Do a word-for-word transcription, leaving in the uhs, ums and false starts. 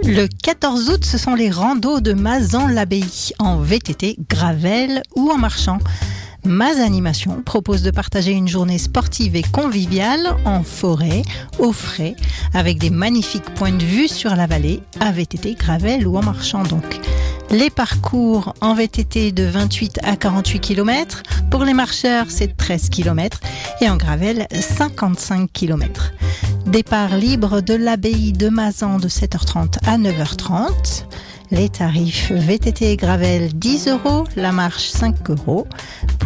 Le quatorze août, ce sont les randos de Mazan-l'Abbaye en V T T, gravel ou en marchant. Maz Animation propose de partager une journée sportive et conviviale en forêt, au frais, avec des magnifiques points de vue sur la vallée, à V T T, gravel ou en marchant donc. Les parcours en V T T de vingt-huit à quarante-huit kilomètres, pour les marcheurs c'est treize kilomètres et en gravel cinquante-cinq kilomètres. Départ libre de l'abbaye de Mazan de sept heures trente à neuf heures trente. Les tarifs V T T et gravel dix euros, la marche cinq euros.